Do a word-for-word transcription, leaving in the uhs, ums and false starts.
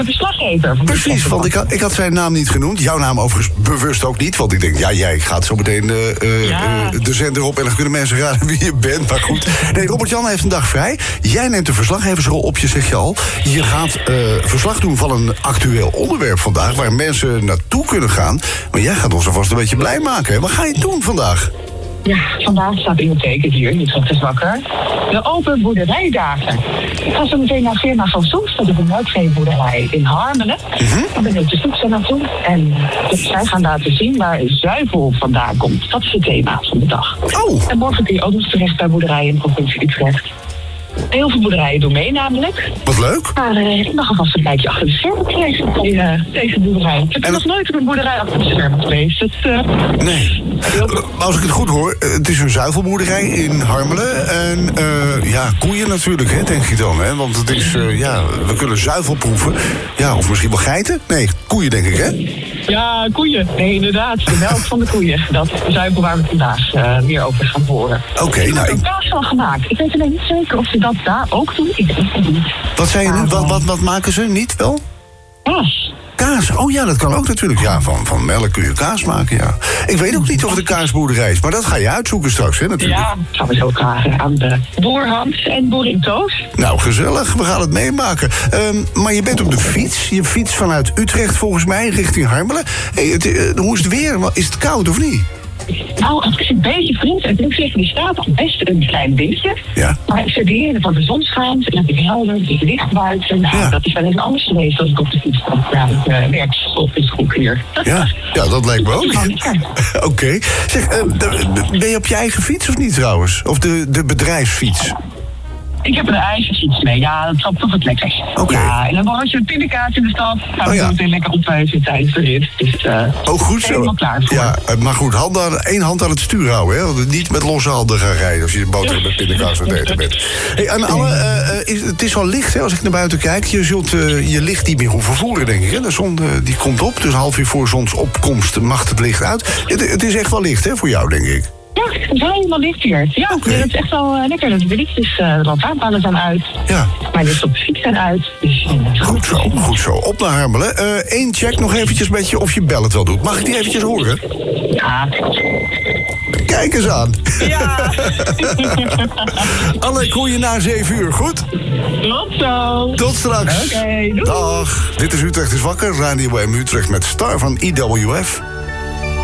de verslaggever. Van Precies, want ik had, ik had zijn naam niet genoemd. Jouw naam overigens bewust ook niet. Want ik denk, ja, jij gaat zo meteen uh, uh, Ja. uh, de zender op... en dan kunnen mensen raden wie je bent. Maar goed. Nee, Robert-Jan heeft een dag vrij. Jij neemt de verslaggeversrol op je, zeg je al. Je gaat uh, verslag doen van een actueel onderwerp vandaag... waar mensen naartoe kunnen gaan. Maar jij gaat ons alvast een beetje blij maken. Hè? Wat ga je doen vandaag? Ja, vandaag staat in het teken hier, niet van te zwakker. De open boerderijdagen. Ik ga zo meteen naar firma Van Soest, dat is een melkveeboerderij in Harmelen. Mm-hmm. Ik ben op de zoek naartoe en zij gaan laten zien waar zuivel vandaan komt. Dat is het thema van de dag. Oh. En morgen kun je ook nog terecht bij boerderijen in de provincie Utrecht. Heel veel boerderijen doen mee namelijk. Wat leuk. Maar uh, ik mag alvast een kijkje achter de schermen krijgen bij uh, deze boerderij. Ik heb En nog nooit op een boerderij achter de schermen geweest. Dus, uh, Nee. heel... Maar als ik het goed hoor, uh, het is een zuivelboerderij in Harmelen. En uh, ja, koeien natuurlijk, hè, denk je dan. Hè? Want het is, uh, ja, we kunnen zuivel proeven. Ja, of misschien wel geiten? Nee, koeien denk ik, hè? Ja, koeien. Nee, inderdaad. De melk van de koeien. Dat is de zuivel waar we vandaag uh, meer over gaan horen. Oké, okay, er nou... is Ik... kaas van gemaakt. Ik weet alleen niet zeker of ze dat daar ook doen. Ik weet het niet. Wat zei je nu? Wat, wat, wat maken ze? Niet wel? Kaas. Kaas? Oh ja, dat kan ook natuurlijk. Ja, van, van melk kun je kaas maken, ja. Ik weet ook niet of het een kaasboerderij is, maar dat ga je uitzoeken straks, hè, natuurlijk. Ja, gaan we zo vragen aan de boer Hans en boerin Toos. Nou, gezellig. We gaan het meemaken. Um, maar je bent op de fiets. Je fiets vanuit Utrecht, volgens mij, richting Harmelen. Hey, het, uh, hoe is het weer? Is het koud of niet? Nou, het is een beetje vriend. En ik moet zeggen, die staat al best een klein beetje. Ja. Maar ik verdien van de zon schijnt en het is helder, het is licht buiten. Nou, Ja. dat is wel eens anders geweest als ik op de fiets kwam. Ja, ik uh, werk op is goed hier. Ja, ja, dat lijkt me ook. Ja. Oké. Okay. Zeg, uh, ben je op je eigen fiets of niet trouwens? Of de, de bedrijfsfiets? Ik heb een eigen fiets mee. Ja, dat gaat toch het lekker. Oké. Ja, en dan borrel je een pindakaas in de stad. Gaan we Oh ja. zo meteen lekker opwijzen tijdens de rit. Dus uh, Oh, goed zo. helemaal klaar voor. Ja, uh, maar goed, hand aan, één hand aan het stuur houden. Hè? Want niet met losse handen gaan rijden als je een boterham met pindakaas aan het eten bent. Hey, en alle, uh, is, het is al licht, hè, als ik naar buiten kijk. Je zult uh, je licht niet meer hoeven voeren, denk ik. Hè? De zon uh, die komt op, dus een half uur voor zonsopkomst mag het licht uit. Het, het is echt wel licht, hè, voor jou, denk ik. Ja, het is helemaal licht hier. Ja, Oké. dat is echt wel uh, lekker. De lichtjes, uh, de lantaarnpalen zijn uit. Ja. Mijn lichten op de fiets zijn uit. Dus, uh, Goed zo, goed zo. Op naar Harmelen. Eén uh, check nog eventjes met je of je bel het wel doet. Mag ik die eventjes horen? Ja. Kijk eens aan. Ja. Alle koeien na zeven uur, goed? Tot zo. Tot straks. Oké, doei. Dag. Dit is Utrecht is wakker. Radio M Utrecht met Star van I W F.